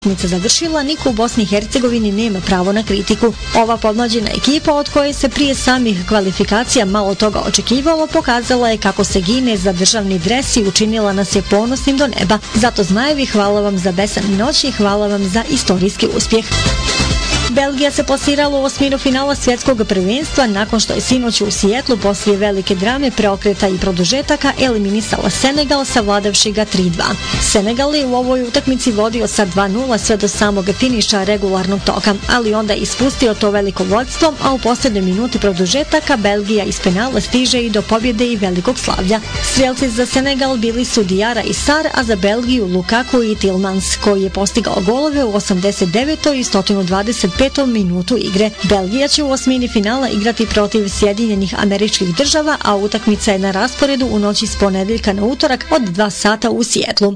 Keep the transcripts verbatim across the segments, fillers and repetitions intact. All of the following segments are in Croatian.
utakmica završila, niko u Bosni i Hercegovini nema pravo na kritiku. Ova podmlađena ekipa, od koje se prije samih kvalifikacija malo toga očekivalo, pokazala je kako se gine za državni dres i učinila nas je ponosnim do neba. Zato Zmajevi, hvala vam za besane noći i hvala vam za istorijski uspjeh. Belgija se plasirala u osminu finala svjetskog prvenstva nakon što je sinoć u Sijetlu poslije velike drame, preokreta i produžetaka eliminisala Senegal, savladavši ga tri dva. Senegal je u ovoj utakmici vodio sa dva nula sve do samog finiša regularnog toka, ali onda je ispustio to veliko vodstvo, a u posljednjoj minuti produžetaka Belgija iz penala stiže i do pobjede i velikog slavlja. Strelci za Senegal bili su Diarra i Sarr, a za Belgiju Lukaku i Tielemans, koji je postigao golove u osamdeset devetoj i sto dvadeset petom minutu igre. Belgija će u osmini finala igrati protiv Sjedinjenih Američkih Država, a utakmica je na rasporedu u noći s ponedjeljka na utorak od dva sata u Sijetlu.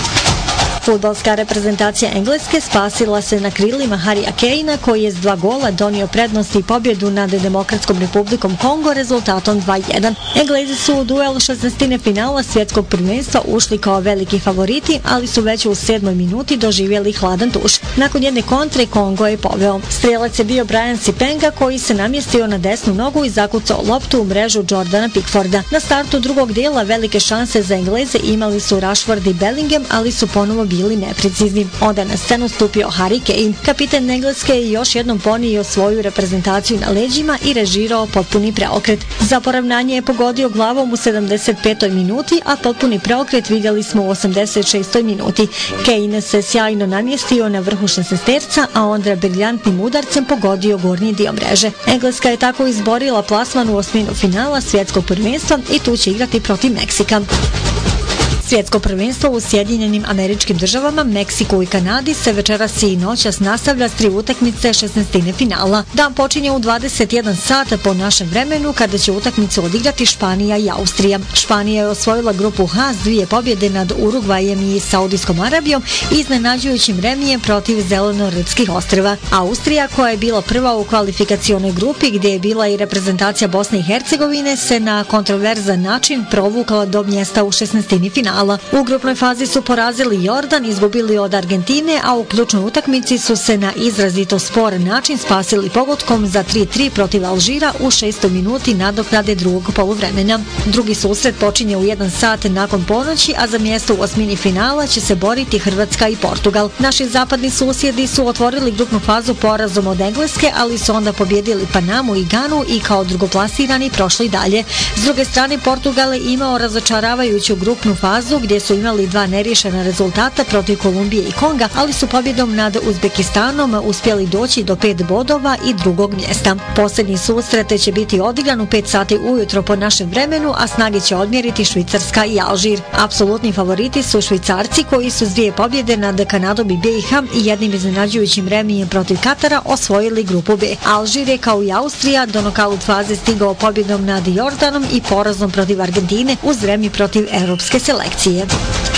Fudbalska reprezentacija Engleske spasila se na krilima Harrya Kanea, koji je s dva gola donio prednost i pobjedu nad Demokratskom Republikom Kongo rezultatom dva jedan. Englezi su u duel šesnaestine finala svjetskog prvenstva ušli kao veliki favoriti, ali su već u sedmoj minuti doživjeli hladan tuš. Nakon jedne kontre Kongo je poveo. Strelac je bio Brian Sipenga, koji se namjestio na desnu nogu i zakucao loptu u mrežu Jordana Pickforda. Na startu drugog dijela velike šanse za Engleze imali su Rashford i Bellingham, ali su ponovo bili neprecizni. Onda na scenu stupio Harry Kane. Kapitan Engleske je još jednom ponio svoju reprezentaciju na leđima i režirao potpuni preokret. Za poravnanje je pogodio glavom u sedamdeset petoj minuti, a potpuni preokret vidjeli smo u osamdeset šestoj minuti. Kane se sjajno namjestio na vrhu šesnaesterca, a onda briljantnim udarcem pogodio gornji dio mreže. Engleska je tako izborila plasman u osminu finala svjetskog prvenstva i tu će igrati protiv Meksika. Svjetsko prvenstvo u Sjedinjenim Američkim Državama, Meksiku i Kanadi se večeras i noćas nastavlja s tri utakmice šesnaestine finala. Dan počinje u dvadeset jedan sata po našem vremenu, kada će utakmicu odigrati Španija i Austrija. Španija je osvojila grupu H s dvije pobjede nad Urugvajem i Saudijskom Arabijom i iznenađujućim remijem protiv Zelenorodskih ostrva. Austrija, koja je bila prva u kvalifikacionoj grupi, gdje je bila i reprezentacija Bosne i Hercegovine, se na kontroverzan način provukla do mjesta u šesnaestini finala. U grupnoj fazi su porazili Jordan, izgubili od Argentine, a u ključnoj utakmici su se na izrazito sporan način spasili pogodkom za tri tri protiv Alžira u šestoj minuti nadoknade drugog poluvremena. Drugi susret počinje u jedan sat nakon ponoći, a za mjesto u osmini finala će se boriti Hrvatska i Portugal. Naši zapadni susjedi su otvorili grupnu fazu porazom od Engleske, ali su onda pobjedili Panamu i Ganu i kao drugoplasirani prošli dalje. S druge strane, Portugal je imao razočaravajuću grupnu fazu, gdje su imali dva neriješena rezultata protiv Kolumbije i Konga, ali su pobjedom nad Uzbekistanom uspjeli doći do pet bodova i drugog mjesta. Posljednji susret će biti odigran u pet sati ujutro po našem vremenu, a snage će odmjeriti Švicarska i Alžir. Apsolutni favoriti su Švicarci, koji su s dvije pobjede nad Kanadom i B i H i jednim iznenađujućim remijem protiv Katara osvojili grupu B. Alžir je, kao i Austrija, do nokaut faze stigao pobjedom nad Jordanom i porazom protiv Argentine uz remi protiv europske selekcije.